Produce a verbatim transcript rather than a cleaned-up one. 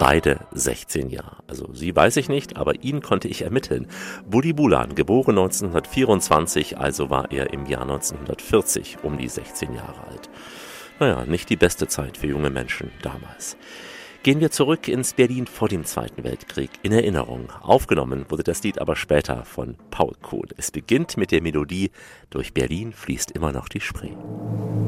beide sechzehn Jahre. Also sie weiß ich nicht, aber ihn konnte ich ermitteln. Bully Bulan, geboren neunzehnhundertvierundzwanzig, also war er im Jahr neunzehnhundertvierzig um die sechzehn Jahre alt. Naja, nicht die beste Zeit für junge Menschen damals. Gehen wir zurück ins Berlin vor dem Zweiten Weltkrieg. In Erinnerung. Aufgenommen wurde das Lied aber später von Paul Kuhn. Es beginnt mit der Melodie: Durch Berlin fließt immer noch die Spree.